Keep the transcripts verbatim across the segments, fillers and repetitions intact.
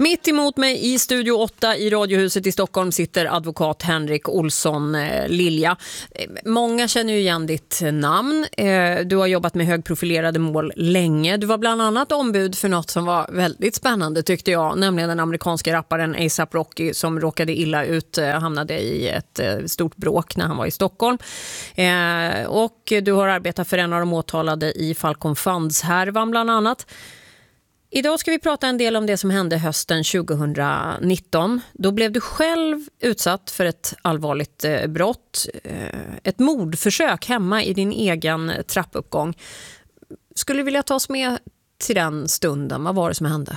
Mitt emot mig i Studio åtta i Radiohuset i Stockholm sitter advokat Henrik Olsson eh, Lilja. Många känner ju igen ditt namn. Eh, du har jobbat med högprofilerade mål länge. Du var bland annat ombud för något som var väldigt spännande tyckte jag, nämligen den amerikanska rapparen A$AP Rocky som råkade illa ut, eh, hamnade i ett eh, stort bråk när han var i Stockholm. Eh, och du har arbetat för en av de åtalade i Falcon Funds-härvan bland annat. Idag ska vi prata en del om det som hände hösten tjugonitton. Då blev du själv utsatt för ett allvarligt eh, brott. Eh, ett mordförsök hemma i din egen trappuppgång. Skulle du vilja ta oss med till den stunden? Vad var det som hände?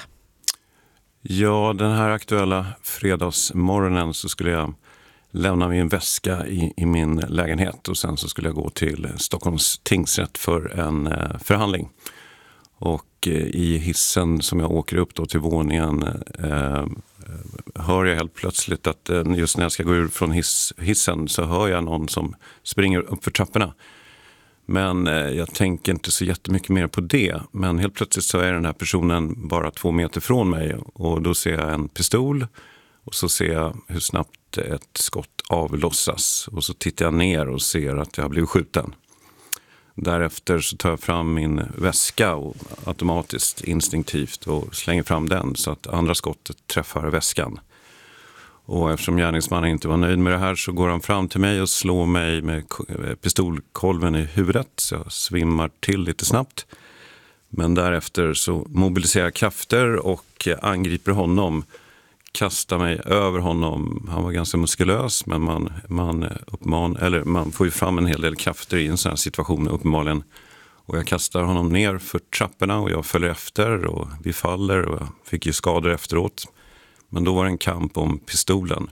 Ja, den här aktuella fredagsmorgonen så skulle jag lämna min väska i, i min lägenhet. Och sen så skulle jag gå till Stockholms tingsrätt för en eh, förhandling. Och i hissen som jag åker upp då till våningen eh, hör jag helt plötsligt att eh, just när jag ska gå ur från hiss, hissen så hör jag någon som springer upp för trapporna. Men eh, jag tänker inte så jättemycket mer på det. Men helt plötsligt så är den här personen bara två meter från mig och då ser jag en pistol och så ser jag hur snabbt ett skott avlossas. Och så tittar jag ner och ser att jag har blivit skjuten. Därefter så tar jag fram min väska och automatiskt, instinktivt och slänger fram den så att andra skottet träffar väskan. Och eftersom gärningsmannen inte var nöjd med det här så går han fram till mig och slår mig med pistolkolven i huvudet så jag svimmar till lite snabbt. Men därefter så mobiliserar jag krafter och angriper honom, kastar mig över honom. Han var ganska muskulös men man, man, uppman, eller man får ju fram en hel del krafter i en sån här situation uppenbarligen. Och jag kastar honom ner för trapporna och jag följer efter och vi faller och jag fick ju skador efteråt. Men då var det en kamp om pistolen.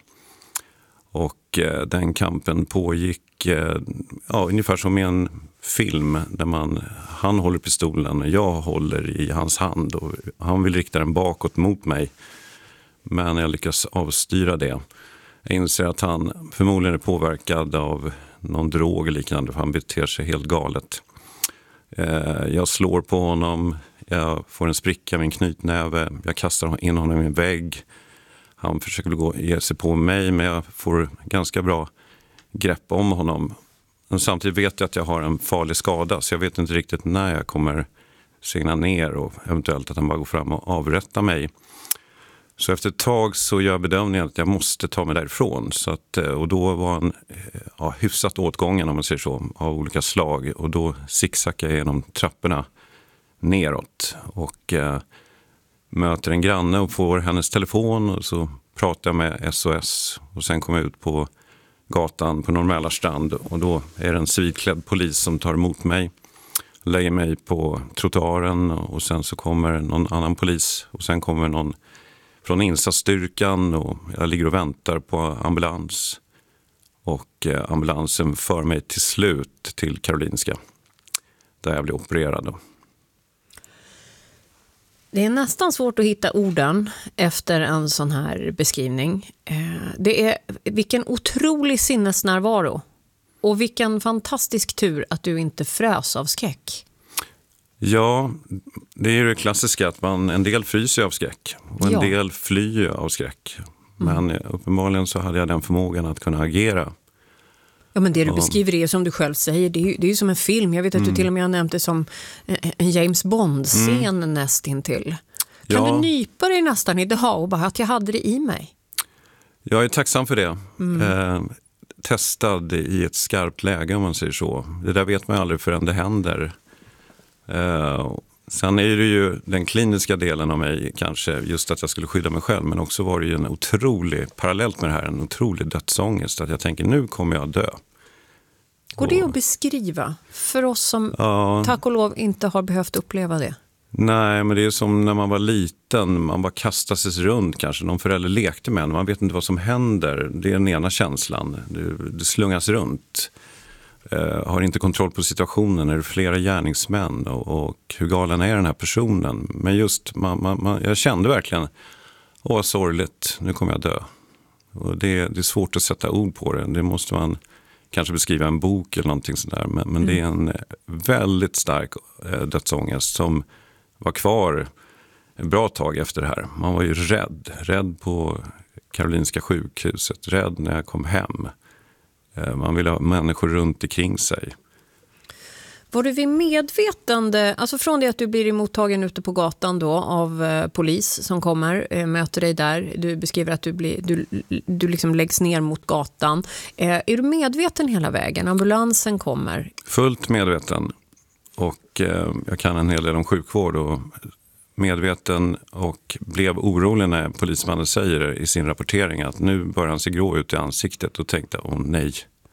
Och eh, den kampen pågick eh, ja, ungefär som i en film där man, han håller pistolen och jag håller i hans hand och han vill rikta den bakåt mot mig. Men jag lyckas avstyra det. Jag inser att han förmodligen är påverkad av någon drog eller liknande för han beter sig helt galet. Jag slår på honom, jag får en spricka med en knytnäve, jag kastar in honom i en vägg. Han försöker gå, ge sig på mig men jag får ganska bra grepp om honom. Men samtidigt vet jag att jag har en farlig skada så jag vet inte riktigt när jag kommer segna ner och eventuellt att han bara går fram och avrättar mig. Så efter ett tag så gör jag bedömningen att jag måste ta mig därifrån. Så att, och då var han ja, hyfsat åtgången om man säger så, av olika slag. Och då zigzaggar jag genom trapporna neråt. Och eh, möter en granne och får hennes telefon. Och så pratar jag med S O S. Och sen kommer jag ut på gatan på Norrmälarstrand. Och då är det en civilklädd polis som tar emot mig. Lägger mig på trottoaren. Och sen så kommer någon annan polis. Och sen kommer någon från insatsstyrkan och jag ligger och väntar på ambulans. Och eh, ambulansen för mig till slut till Karolinska. Där jag blir opererad då. Det är nästan svårt att hitta orden efter en sån här beskrivning. Det är vilken otrolig sinnesnärvaro. Och vilken fantastisk tur att du inte frös av skräck. Ja, det är ju det klassiska att man, en del fryser av skräck och en ja. del flyr av skräck. Men mm. uppenbarligen så hade jag den förmågan att kunna agera. Ja, men det du och, beskriver är som du själv säger, det är ju, det är ju som en film. Jag vet att mm. du till och med har nämnt det som en James Bond-scen mm. nästintill. Kan ja. du nypa dig nästan i det här och bara att jag hade det i mig? Jag är tacksam för det. Mm. Eh, testad i ett skarpt läge om man säger så. Det där vet man aldrig förrän det händer. Uh, sen är det ju den kliniska delen av mig kanske just att jag skulle skydda mig själv, men också var det ju en otrolig, parallellt med det här, en otrolig dödsångest att jag tänker nu kommer jag dö. Går det att beskriva för oss som uh, tack och lov inte har behövt uppleva det? Nej, men det är som när man var liten, man bara kastar sig runt kanske, någon förälder lekte med en, man vet inte vad som händer, det är den ena känslan, det, det slungas runt. Uh, har inte kontroll på situationen, är det flera gärningsmän och, och hur galen är den här personen. Men just, man, man, man, jag kände verkligen, åh sorgligt, nu kommer jag dö. Och det, det är svårt att sätta ord på det, det måste man kanske beskriva en bok eller någonting sådär. Men, men mm. det är en väldigt stark uh, dödsångest som var kvar ett bra tag efter det här. Man var ju rädd. Rädd på Karolinska sjukhuset. Rädd när jag kom hem. Man ville ha människor runt omkring sig. Var du vid medvetande, alltså från det att du blir mottagen ute på gatan då av eh, polis som kommer, eh, möter dig där, du beskriver att du, blir, du, du liksom läggs ner mot gatan. Eh, är du medveten hela vägen? Ambulansen kommer? Fullt medveten. Och eh, jag kan en hel del om sjukvård och medveten och blev orolig när polismannen säger i sin rapportering att nu börjar han se grå ut i ansiktet och tänkte, åh nej.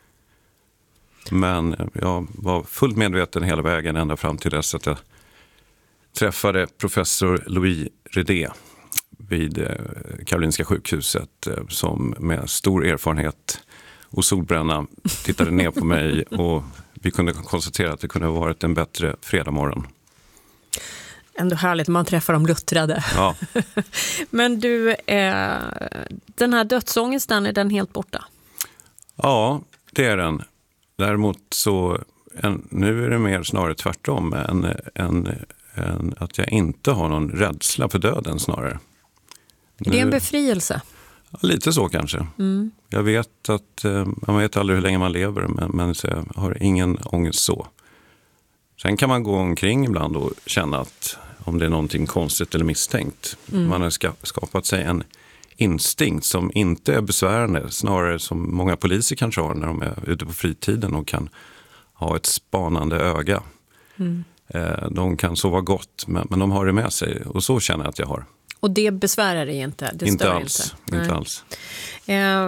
Men jag var fullt medveten hela vägen ända fram till dess att jag träffade professor Louis Redé vid Karolinska sjukhuset som med stor erfarenhet och solbränna tittade ner på mig och vi kunde konstatera att det kunde ha varit en bättre fredagmorgon. Ändå härligt, man träffar de luttrade. Ja. Men du, eh, den här dödsångesten, är den helt borta? Ja, det är den. Däremot så, en, nu är det mer snarare tvärtom än, än, än att jag inte har någon rädsla för döden snarare. Är det en befrielse? Ja, lite så kanske. Mm. Jag vet att, man vet aldrig hur länge man lever, men, men så jag har ingen ångest så. Sen kan man gå omkring ibland och känna att om det är någonting konstigt eller misstänkt. Mm. Man har ska, skapat sig en instinkt som inte är besvärande, snarare som många poliser kanske har när de är ute på fritiden och kan ha ett spanande öga. Mm. De kan sova gott, men, men de har det med sig och så känner jag att jag har. Och det besvärar dig inte? Det inte alls. Inte, inte alls. Eh,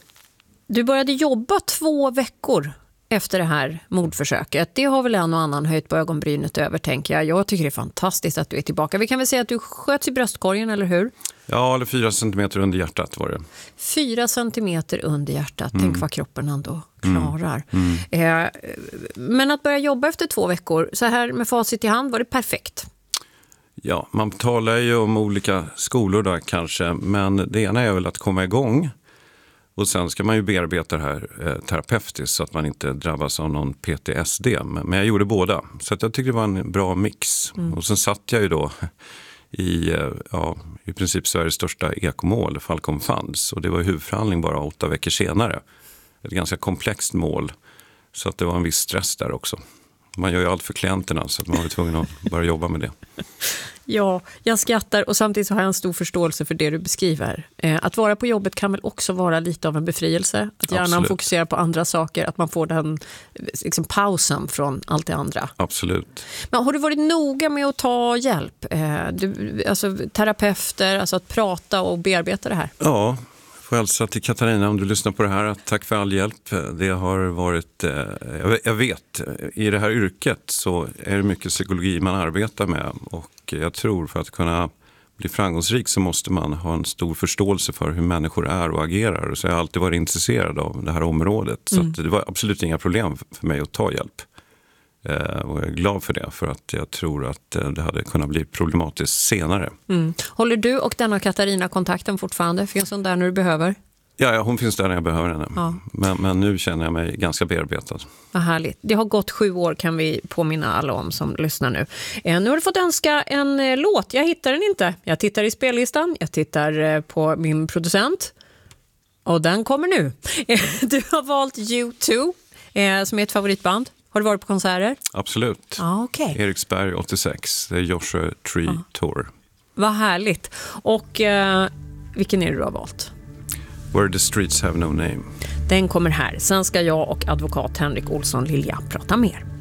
du började jobba två veckor efter det här mordförsöket. Det har väl en och annan höjt på ögonbrynet över, tänker jag. Jag tycker det är fantastiskt att du är tillbaka. Vi kan väl säga att du sköts i bröstkorgen, eller hur? Ja, eller fyra centimeter under hjärtat var det. Fyra centimeter under hjärtat. Mm. Tänk vad kroppen ändå klarar. Mm. Mm. Eh, men att börja jobba efter två veckor, så här med facit i hand, var det perfekt? Ja, man talar ju om olika skolor där kanske. Men det ena är väl att komma igång. Och sen ska man ju bearbeta det här eh, terapeutiskt så att man inte drabbas av någon P T S D. Men, men jag gjorde båda. Så att jag tyckte det var en bra mix. Mm. Och sen satt jag ju då i, eh, ja, i princip Sveriges största ekomål, Falcon Funds. Och det var huvudförhandling bara åtta veckor senare. Ett ganska komplext mål. Så att det var en viss stress där också. Man gör ju allt för klienterna så att man var tvungen att börja jobba med det. Ja, jag skrattar och samtidigt så har jag en stor förståelse för det du beskriver. Eh, att vara på jobbet kan väl också vara lite av en befrielse. Att hjärnan Absolut. fokuserar på andra saker, att man får den liksom, pausen från allt det andra. Absolut. Men har du varit noga med att ta hjälp? Eh, du, alltså terapeuter, alltså att prata och bearbeta det här? Ja, får jag hälsa till Katarina om du lyssnar på det här. Tack för all hjälp. Det har varit, eh, jag vet, i det här yrket så är det mycket psykologi man arbetar med och jag tror för att kunna bli framgångsrik så måste man ha en stor förståelse för hur människor är och agerar. Så jag har alltid varit intresserad av det här området. Mm. Så att det var absolut inga problem för mig att ta hjälp. Och jag är glad för det, för att jag tror att det hade kunnat bli problematiskt senare. Mm. Håller du och denna Katarina kontakten fortfarande? Finns hon där när du behöver? Ja, ja, hon finns där när jag behöver henne. Ja. Men, men nu känner jag mig ganska bearbetad. Vad härligt. Det har gått sju år, kan vi påminna alla om som lyssnar nu. Eh, nu har du fått önska en eh, låt. Jag hittar den inte. Jag tittar i spellistan. Jag tittar eh, på min producent. Och den kommer nu. Du har valt U två eh, som är ett favoritband. Har du varit på konserter? Absolut. Ah, okay. Eriksberg åttiosex. Det är Joshua Tree ah. Tour. Vad härligt. Och eh, vilken är det du har valt? Where the streets have no name. Den kommer här. Sen ska jag och advokat Henrik Olsson Lilja prata mer.